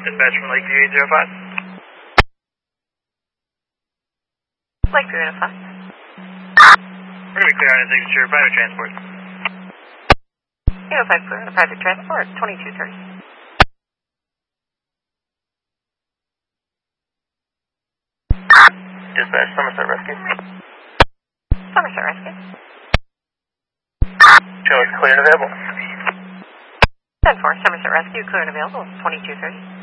Dispatch from Lakeview 805. Lakeview 805. We're going to be clear on a signature private transport. 805 clear on a private transport, 2230. Dispatch, Somerset Rescue. Somerset Rescue. Show is clear and available. 10-4, Somerset Rescue, clear and available, 2230.